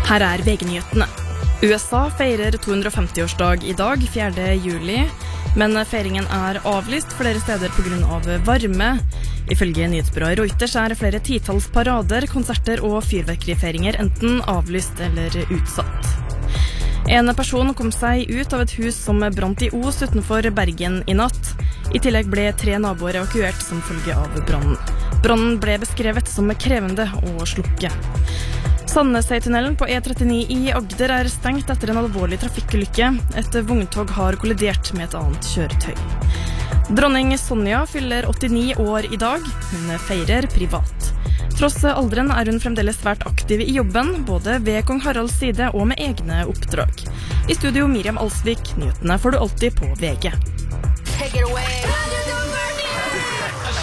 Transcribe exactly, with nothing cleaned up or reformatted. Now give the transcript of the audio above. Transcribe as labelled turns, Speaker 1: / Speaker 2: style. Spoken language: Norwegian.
Speaker 1: Her er V G-nyhetene. U S A feirer to hundre og femti-årsdag i dag, fjerde juli, men feiringen er avlyst flere steder på grunn av varme. Ifølge nyhetsbyrået Reuters er flere titalls parader, konserter og fyrverkerifeiringer enten avlyst eller utsatt. En person kom seg ut av et hus som brant i Os utenfor Bergen i natt. I tillegg ble tre naboer evakuert som følge av brannen. Brannen ble beskrevet som krevende å slukke. Sandnesøytunnelen på E trettini i Agder er stengt etter en alvorlig trafikkulykke. Et vogntog har kollidert med et annet kjøretøy. Dronning Sonja fyller åttini år i dag. Hun feirer privat. Tross alderen er hun fremdeles svært aktiv i jobben, både ved kong Haralds side og med egne oppdrag. I studio Miriam Alsvik, nyhetene får du alltid på V G.
Speaker 2: Take it away.